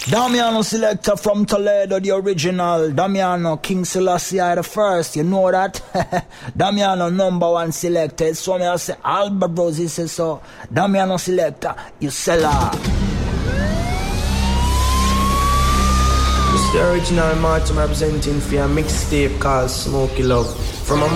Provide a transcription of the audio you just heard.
Damiano selector from Toledo, the original. Damiano, King Selassie the first. You know that? Damiano number one selector. So me I say Albert Bros. He says so. Damiano selector, you sell her. It's the original Martin representing for a mixtape called Smoky Love. From a